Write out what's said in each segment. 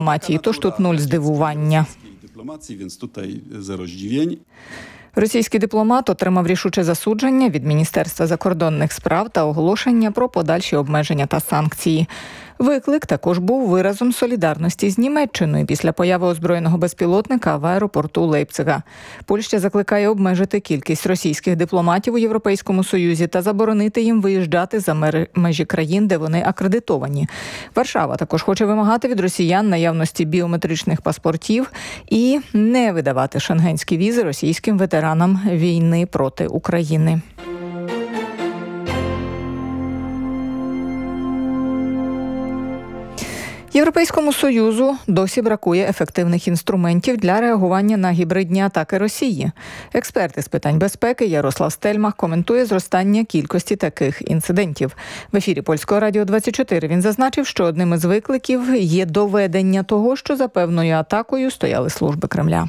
дипломатії, тож тут нуль здивування. Російський дипломат отримав рішуче засудження від Міністерства закордонних справ та оголошення про подальші обмеження та санкції. Виклик також був виразом солідарності з Німеччиною після появи озброєного безпілотника в аеропорту Лейпцига. Польща закликає обмежити кількість російських дипломатів у Європейському Союзі та заборонити їм виїжджати за межі країн, де вони акредитовані. Варшава також хоче вимагати від росіян наявності біометричних паспортів і не видавати шенгенські візи російським ветеранам війни проти України. Європейському Союзу досі бракує ефективних інструментів для реагування на гібридні атаки Росії. Експерт з питань безпеки Ярослав Стельмах коментує зростання кількості таких інцидентів. В ефірі Польського радіо 24 він зазначив, що одним із викликів є доведення того, що за певною атакою стояли служби Кремля.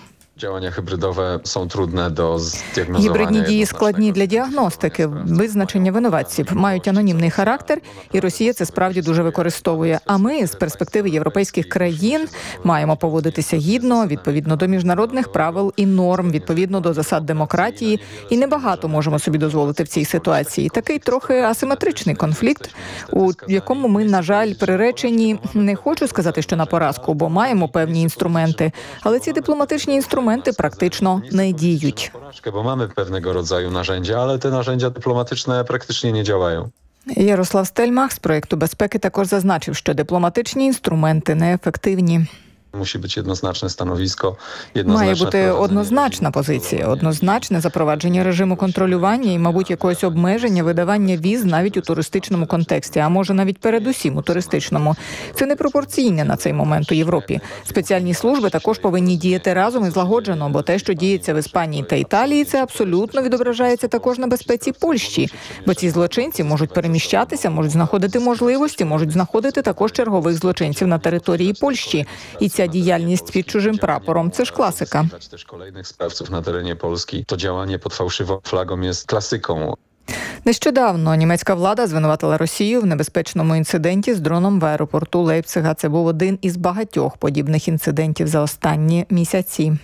Гібридні дії складні для діагностики, визначення винуватців, мають анонімний характер, і Росія це справді дуже використовує. А ми, з перспективи європейських країн, маємо поводитися гідно, відповідно до міжнародних правил і норм, відповідно до засад демократії, і небагато можемо собі дозволити в цій ситуації. Такий трохи асиметричний конфлікт, у якому ми, на жаль, приречені, не хочу сказати, що на поразку, бо маємо певні інструменти, але ці дипломатичні інструменти практично не діють. Бо маємо певного роdzaju narzędzia, але ті narzędzia дипломатичні практично не działają. Ярослав Стельмах з проєкту безпеки також зазначив, що дипломатичні інструменти неефективні. Мусить бути однозначне становисько. Має бути однозначна позиція, однозначне запровадження режиму контролювання і, мабуть, якогось обмеження видавання віз навіть у туристичному контексті, а може навіть передусім у туристичному. Це непропорційне на цей момент у Європі. Спеціальні служби також повинні діяти разом і злагоджено, бо те, що діється в Іспанії та Італії, це абсолютно відображається також на безпеці Польщі. Бо ці злочинці можуть переміщатися, можуть знаходити можливості, можуть знаходити також чергових злочинців на території Польщі. І ця діяльність під чужим прапором – це ж класика. Kolejnych sprawców na terenie Polski. To działanie pod fałszywą flagą jest klasyką. Нещодавно німецька влада звинуватила Росію в небезпечному інциденті з дроном в аеропорту Лейпцига. Це був один із багатьох подібних інцидентів за останні місяці.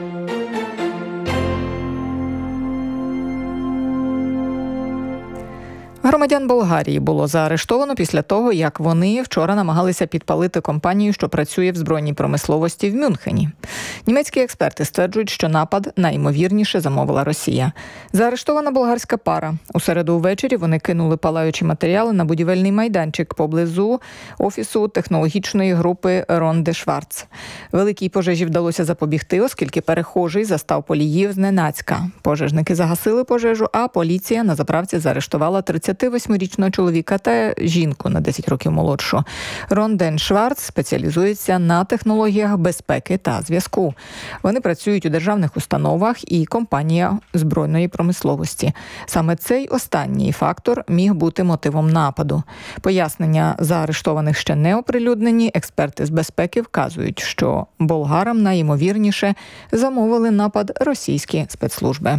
Громадян Болгарії було заарештовано після того, як вони вчора намагалися підпалити компанію, що працює в збройній промисловості в Мюнхені. Німецькі експерти стверджують, що напад найімовірніше замовила Росія. Заарештована болгарська пара. У середу ввечері вони кинули палаючі матеріали на будівельний майданчик поблизу офісу технологічної групи Ронде Шварц. Великій пожежі вдалося запобігти, оскільки перехожий застав поліїв зненацька. Пожежники загасили пожежу, а поліція на заправці заарештувала 38-річного чоловіка та жінку на 10 років молодшу. Ронден Шварц спеціалізується на технологіях безпеки та зв'язку. Вони працюють у державних установах і компаніях збройної промисловості. Саме цей останній фактор міг бути мотивом нападу. Пояснення заарештованих ще не оприлюднені. Експерти з безпеки вказують, що болгарам найімовірніше замовили напад російські спецслужби.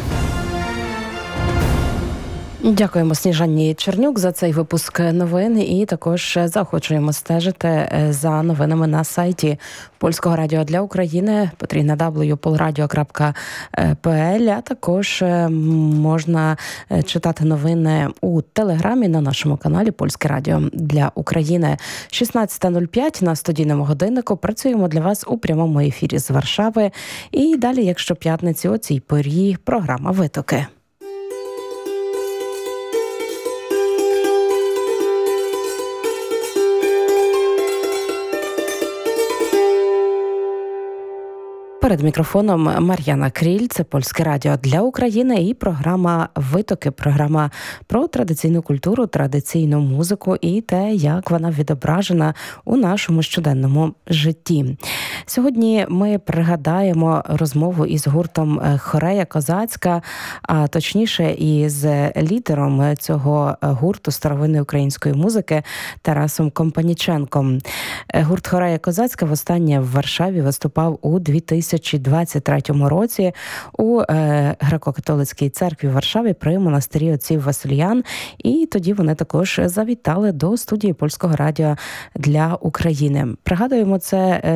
Дякуємо Сніжані Чернюк за цей випуск новин і також заохочуємо стежити за новинами на сайті Польського радіо для України, www.polradio.pl, а також можна читати новини у Телеграмі на нашому каналі Польське радіо для України. 16:05 на студійному годиннику працюємо для вас у прямому ефірі з Варшави. І далі, як щоп'ятниці о цій порі, програма «Витоки». Перед мікрофоном Мар'яна Кріль, це Польське радіо для України і програма «Витоки», програма про традиційну культуру, традиційну музику і те, як вона відображена у нашому щоденному житті. Сьогодні ми пригадаємо розмову із гуртом «Хорея козацька», а точніше із лідером цього гурту старовинної української музики Тарасом Компаніченком. Гурт «Хорея козацька» востаннє в Варшаві виступав у 2023 році у Греко-католицькій церкві в Варшаві при монастирі отців Васильян. І тоді вони також завітали до студії Польського радіо для України. Пригадуємо, це